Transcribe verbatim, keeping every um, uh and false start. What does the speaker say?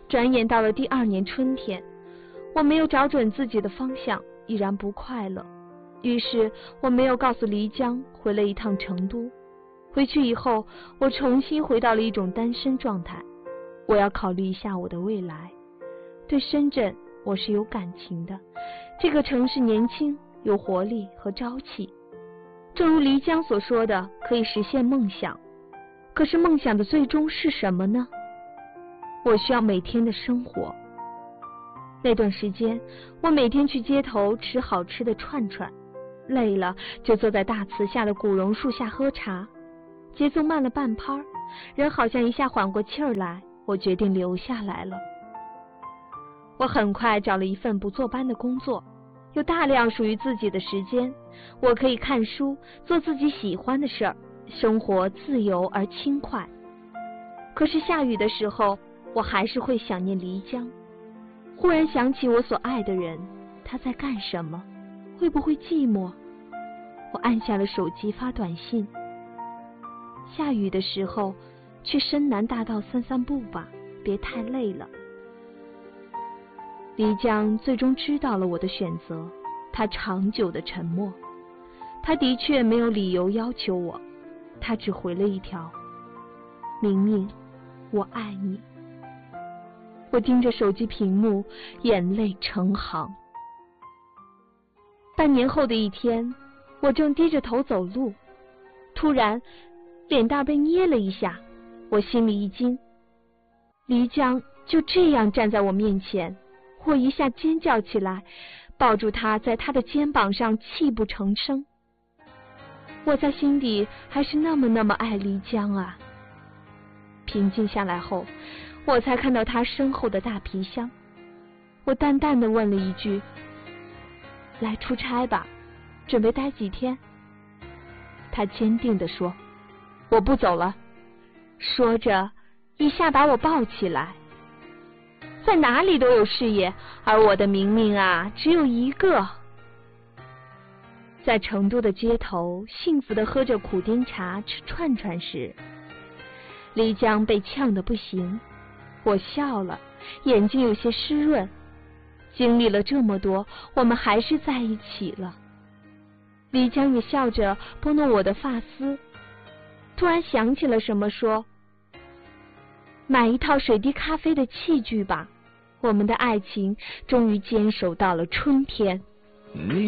转眼到了第二年春天，我没有找准自己的方向，依然不快乐。于是我没有告诉黎江，回了一趟成都。回去以后，我重新回到了一种单身状态。我要考虑一下我的未来。对深圳，我是有感情的。这个城市年轻，有活力和朝气。正如黎江所说的，可以实现梦想。可是梦想的最终是什么呢？我需要每天的生活。那段时间，我每天去街头吃好吃的串串，累了就坐在大慈下的古榕树下喝茶。节奏慢了半拍，人好像一下缓过气儿来，我决定留下来了。我很快找了一份不坐班的工作，有大量属于自己的时间，我可以看书，做自己喜欢的事儿，生活自由而轻快。可是下雨的时候，我还是会想念漓江，忽然想起我所爱的人，他在干什么？会不会寂寞？我按下了手机发短信。下雨的时候，去深南大道散散步吧，别太累了。漓江最终知道了我的选择，他长久的沉默。他的确没有理由要求我，他只回了一条：明明，我爱你。我盯着手机屏幕，眼泪成行。半年后的一天，我正低着头走路，突然脸蛋被捏了一下，我心里一惊。漓江就这样站在我面前，我一下尖叫起来，抱住他，在他的肩膀上泣不成声。我在心底还是那么那么爱漓江啊。平静下来后，我才看到他身后的大皮箱。我淡淡地问了一句：来出差吧，准备待几天？他坚定地说：我不走了。说着一下把我抱起来。在哪里都有事业，而我的明明啊，只有一个。在成都的街头，幸福地喝着苦丁茶，吃串串时，漓江被呛得不行。我笑了，眼睛有些湿润。经历了这么多，我们还是在一起了。漓江也笑着拨弄我的发丝，突然想起了什么，说：买一套水滴咖啡的器具吧，我们的爱情终于坚守到了春天。 你